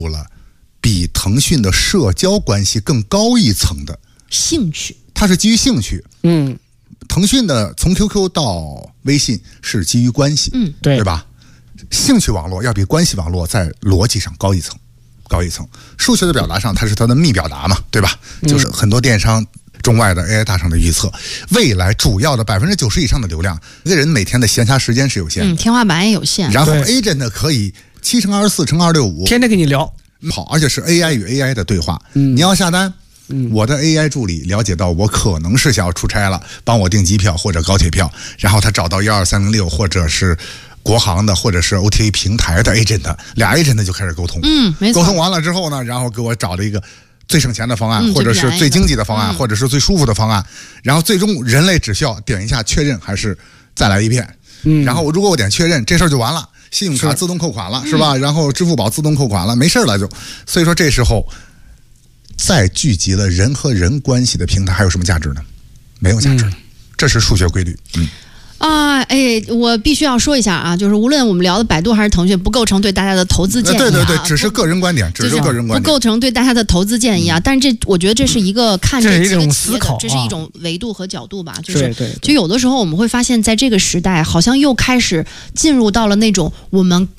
了比腾讯的社交关系更高一层的兴趣， 它是基于兴趣。腾讯的从 QQ 到微信是基于关系，对吧？兴趣网络要比关系网络在逻辑上高一层，数学的表达上它是它的幂表达嘛，对吧？就是很多电商中外的 AI 大厂的预测，未来主要的90%以上的流量，一个人每天的闲暇时间是有限的， 天花板也有限。 然后 Agent 可以7×24×265， 天天跟你聊， 好，而且是 AI 与 AI 的对话。你要下单，我的 AI 助理了解到我可能是想要出差了，帮我订机票或者高铁票，然后他找到12306或者是国航的或者是 OTA 平台的 agent， 俩 agent 就开始沟通。 没错。 沟通完了之后呢，然后给我找了一个最省钱的方案，或者是最经济的方案，或者是最舒服的方案，然后最终人类只需要点一下确认，还是再来一遍。然后如果我点确认，这事儿就完了，信用卡自动扣款了，是吧？然后支付宝自动扣款了，没事了就。所以说这时候再聚集了人和人关系的平台还有什么价值呢？没有价值了，这是数学规律。 我必须要说一下啊，就是无论我们聊的百度还是腾讯，不构成对大家的投资建议。 对，只是个人观点，不构成对大家的投资建议啊。但是我觉得这是一个看这几个企业的，这是一种维度和角度吧。就有的时候我们会发现，在这个时代，好像又开始进入到了那种我们